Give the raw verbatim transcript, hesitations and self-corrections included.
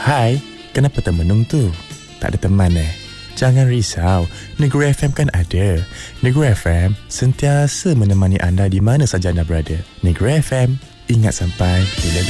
Hai, kenapa termenung tu? Tak ada teman eh? Jangan risau, Negeri F M kan ada. Negeri F M sentiasa menemani anda di mana saja anda berada. Negeri F M, ingat sampai bila